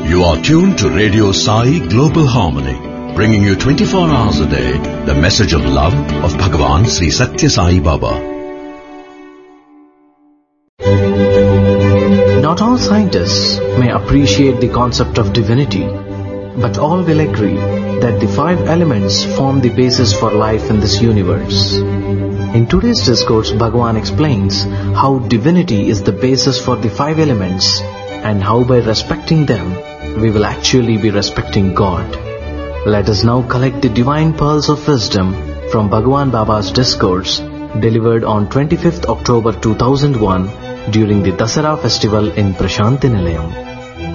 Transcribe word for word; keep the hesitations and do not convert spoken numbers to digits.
You are tuned to Radio Sai Global Harmony, bringing you twenty-four hours a day the message of love of Bhagavan Sri Satya Sai Baba. Not all scientists may appreciate the concept of divinity, but all will agree that the five elements form the basis for life in this universe. In today's discourse, Bhagavan explains how divinity is the basis for the five elements and how by respecting them, we will actually be respecting God. Let us now collect the divine pearls of wisdom from Bhagavan Baba's discourse delivered on twenty-fifth October two thousand one during the Dasara festival in Prashanti Nilayam.